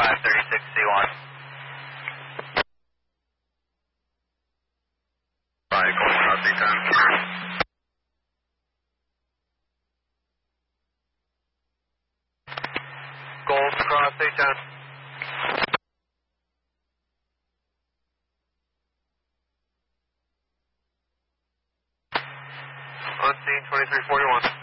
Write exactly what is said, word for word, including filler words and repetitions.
five thirty-six C one. Alright, Gold Cross eight ten. Gold Cross eight ten. On scene twenty-three forty-one.